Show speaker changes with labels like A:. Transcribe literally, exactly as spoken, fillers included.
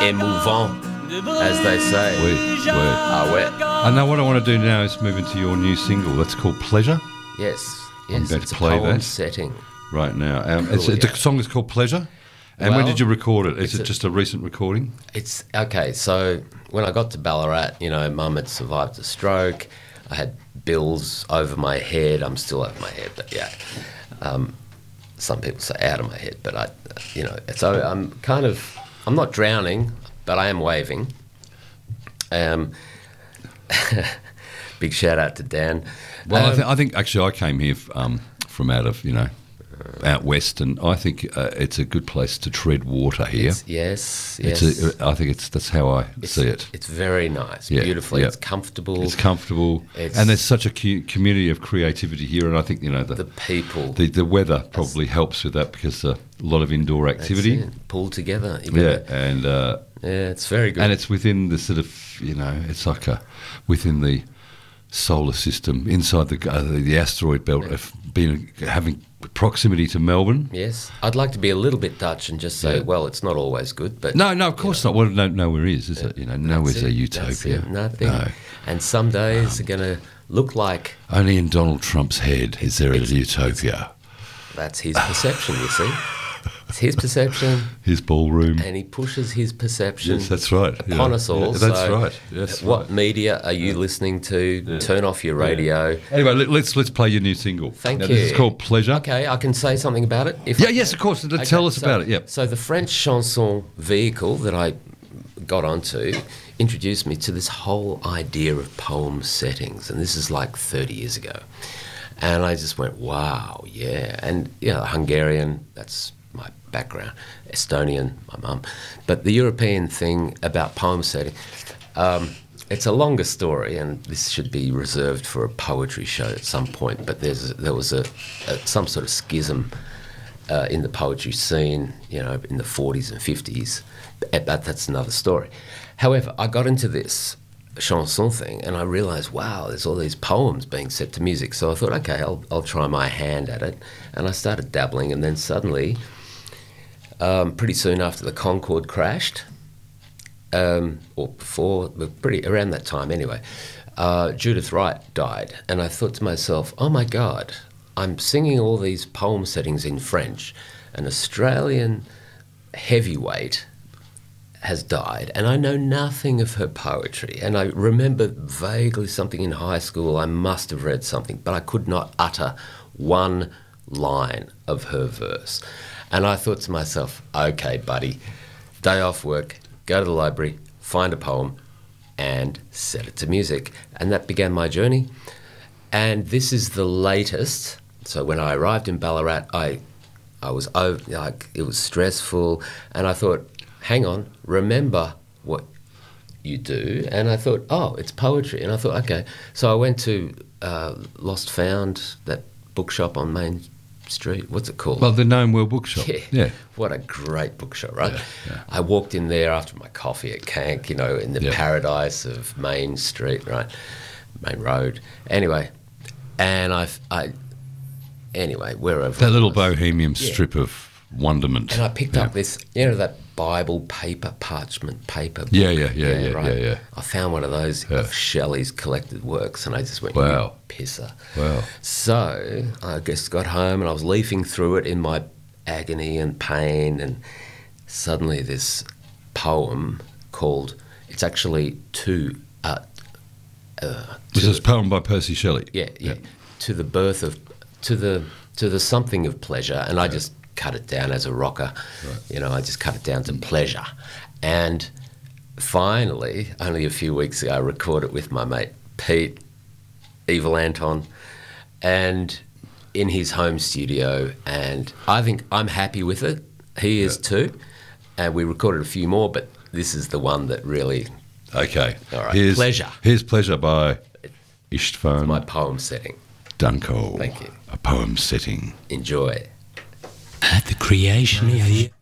A: émouvant, as they say.
B: Oui, oui.
A: Ah, ouais.
B: I know what I want to do now is move into your new single. That's called Pleasure.
A: Yes, yes.
B: I'm going
A: it's
B: to play
A: a poem
B: that
A: setting.
B: Right now. Um,
A: Cool,
B: it's,
A: yeah.
B: The song is called Pleasure. And
A: Well,
B: when did you record it? Is
A: it's
B: it
A: a-
B: just a recent recording?
A: It's okay. So when I got to Ballarat, you know, Mum had survived a stroke. I had bills over my head. I'm still over my head, but yeah. Um, some people say out of my head, but I, you know, so I'm kind of, I'm not drowning, but I am waving. Um, big shout out to Dan.
B: Well, I,
A: Um,
B: th- I think actually I came here f- um, from out of, you know, out west, and I think uh, it's a good place to tread water here.
A: it's- yes, yes.
B: It's a, I think it's that's how I
A: It's-
B: see it.
A: It's very nice,
B: Yeah,
A: beautifully.
B: yeah.
A: It's comfortable.
B: It's comfortable,
A: It's-
B: and there's such a cu- community of creativity here, and I think you know the
A: the people.
B: the, the weather probably helps with that because uh, a lot of indoor
A: That's
B: activity.
A: it, pulled together. You
B: Yeah,
A: gotta-
B: and uh,
A: yeah, it's very good.
B: and it's within the sort of you know it's like a within the solar system inside the uh, the, the asteroid belt of being having proximity to Melbourne.
A: Yes, I'd like to be a little bit Dutch and just say,
B: Yeah.
A: well, it's not always good, but
B: No, no, of course not. Well, no, nowhere is, is it? You know, nowhere's
A: that's
B: a
A: it, that's
B: utopia.
A: it, nothing.
B: No.
A: And some days are going to look like
B: Only in Donald Trump's head is there a
A: It's-
B: utopia.
A: that's his perception. You see, it's his perception,
B: His ballroom.
A: and he pushes his perception.
B: Yes, that's right.
A: Upon
B: Yeah.
A: us all.
B: Yeah, that's
A: so
B: right. Yes,
A: What
B: right.
A: media are you listening to? Turn off your radio.
B: Anyway, let, let's let's play your new single.
A: Thank
B: now,
A: you.
B: This is called Pleasure.
A: Okay, I can say something about it. If
B: Yeah,
A: I
B: yes,
A: can.
B: of course.
A: Okay,
B: Tell us
A: so-
B: about it. Yep.
A: So the French chanson vehicle that I got onto introduced me to this whole idea of poem settings, and this is like thirty years ago. And I just went, wow, yeah. And, you know, Hungarian, that's my background. Estonian, my mum. But the European thing about poem setting, um, it's a longer story, and this should be reserved for a poetry show at some point. But there's there was a, a some sort of schism uh, in the poetry scene, you know, in the forties and fifties. But that's another story. However, I got into this chanson thing, and I realised, wow, there's all these poems being set to music. So I thought, okay, I'll I'll try my hand at it, and I started dabbling, and then suddenly, um, pretty soon after the Concorde crashed, um, or before, but pretty around that time anyway, uh, Judith Wright died, and I thought to myself, oh my God, I'm singing all these poem settings in French. An Australian heavyweight has died, and I know nothing of her poetry. And I remember vaguely something in high school. I must have read something, but I could not utter one line of her verse. And I thought to myself, okay, buddy, day off work, go to the library, find a poem, and set it to music. And that began my journey. And this is the latest. So when I arrived in Ballarat, I, I was over, like it was stressful, and I thought, hang on, remember what you do. And I thought, oh, it's poetry. And I thought, okay. So I went to uh, Lost Found, that bookshop on Main Street. What's it called?
B: Well, the Gnome World Bookshop.
A: Yeah.
B: Yeah.
A: What a great bookshop, right?
B: Yeah, yeah.
A: I walked in there after my coffee at Cank, you know, in the
B: Yeah.
A: paradise of Main Street, right? Main Road. Anyway, and I, I anyway, wherever.
B: That
A: it
B: little
A: was.
B: bohemian
A: Yeah.
B: strip of wonderment.
A: And I picked
B: Yeah.
A: up this, you know, that Bible paper, parchment paper. book?
B: Yeah, yeah, yeah, yeah, yeah, yeah.
A: I found one of those
B: Yeah.
A: of Shelley's collected works, and I just went,
B: Wow.
A: you pisser.
B: Wow.
A: So I just got home, and I was leafing through it in my agony and pain, and suddenly this poem called, it's actually to, uh, uh,
B: This
A: to
B: is a poem by Percy Shelley.
A: yeah, yeah, to the birth of, to the, to the something of pleasure, and I just cut it down as a rocker, you know, I just cut it down to pleasure. And finally, only a few weeks ago, I recorded it with my mate Pete, Evil Anton, and in his home studio, and I think I'm happy with it. He is too, and we recorded a few more, but this is the one that really,
B: Okay.
A: All right.
B: Here's,
A: Pleasure.
B: Here's Pleasure by Istvan
A: my poem setting.
B: Dunkel.
A: Thank you.
B: A poem setting.
A: Enjoy.
C: At the creation of the